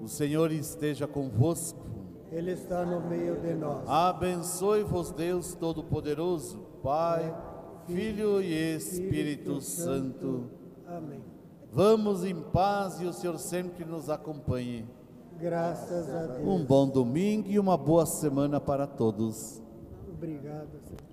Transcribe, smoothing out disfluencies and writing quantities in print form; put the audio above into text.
O Senhor esteja convosco. Ele está no meio de nós. Abençoe-vos Deus Todo-Poderoso, Pai, Filho e Espírito Santo. Amém. Vamos em paz e o Senhor sempre nos acompanhe. Graças a Deus. Um bom domingo e uma boa semana para todos. Obrigado, Senhor.